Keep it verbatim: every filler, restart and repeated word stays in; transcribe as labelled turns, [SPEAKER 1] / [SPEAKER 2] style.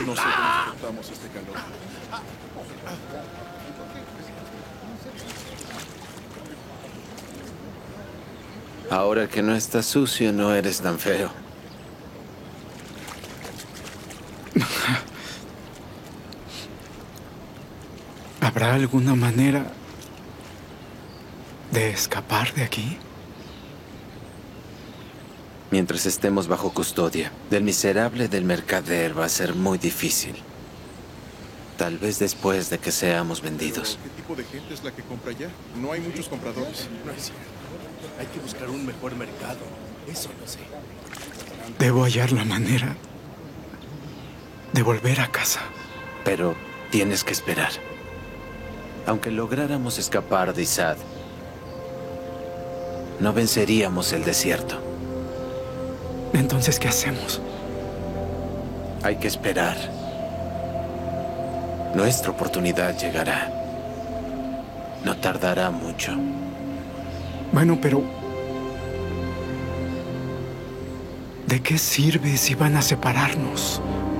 [SPEAKER 1] No sé cómo soportamos este calor.
[SPEAKER 2] Ahora que no estás sucio, no eres tan feo.
[SPEAKER 3] ¿Habrá alguna manera de escapar de aquí?
[SPEAKER 2] Mientras estemos bajo custodia del miserable del mercader, va a ser muy difícil. Tal vez después de que seamos vendidos.
[SPEAKER 1] ¿Qué tipo de gente es la que compra allá? No hay muchos compradores.
[SPEAKER 4] No es cierto. Hay que buscar un mejor mercado. Eso lo sé.
[SPEAKER 3] Debo hallar la manera de volver a casa.
[SPEAKER 2] Pero tienes que esperar. Aunque lográramos escapar de Izad, no venceríamos el desierto.
[SPEAKER 3] Entonces, ¿qué hacemos?
[SPEAKER 2] Hay que esperar. Nuestra oportunidad llegará. No tardará mucho.
[SPEAKER 3] Bueno, pero... ¿de qué sirve si van a separarnos?